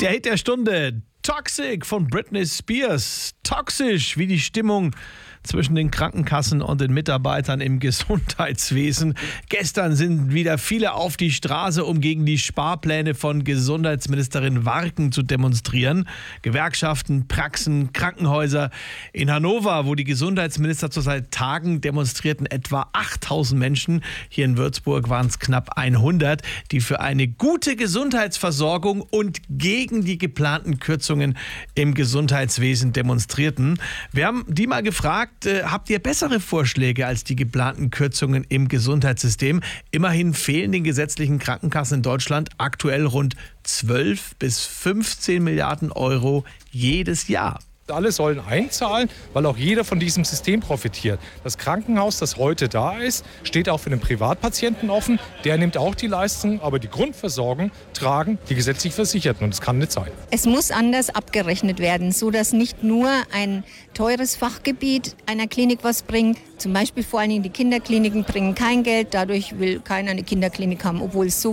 Der Hit der Stunde, Toxic von Britney Spears. Toxisch wie die Stimmung zwischen den Krankenkassen und den Mitarbeitern im Gesundheitswesen. Gestern sind wieder viele auf die Straße, um gegen die Sparpläne von Gesundheitsministerin Warken zu demonstrieren. Gewerkschaften, Praxen, Krankenhäuser. In Hannover, wo die Gesundheitsminister zurzeit tagen, demonstrierten etwa 8000 Menschen. Hier in Würzburg waren es knapp 100, die für eine gute Gesundheitsversorgung und gegen die geplanten Kürzungen im Gesundheitswesen demonstrierten. Wir haben die mal gefragt, habt ihr bessere Vorschläge als die geplanten Kürzungen im Gesundheitssystem? Immerhin fehlen den gesetzlichen Krankenkassen in Deutschland aktuell rund 12 bis 15 Milliarden Euro jedes Jahr. Alle sollen einzahlen, weil auch jeder von diesem System profitiert. Das Krankenhaus, das heute da ist, steht auch für den Privatpatienten offen. Der nimmt auch die Leistung, aber die Grundversorgung tragen die gesetzlich Versicherten. Und das kann nicht sein. Es muss anders abgerechnet werden, sodass nicht nur ein teures Fachgebiet einer Klinik was bringt. Zum Beispiel vor allen Dingen die Kinderkliniken bringen kein Geld. Dadurch will keiner eine Kinderklinik haben, obwohl es so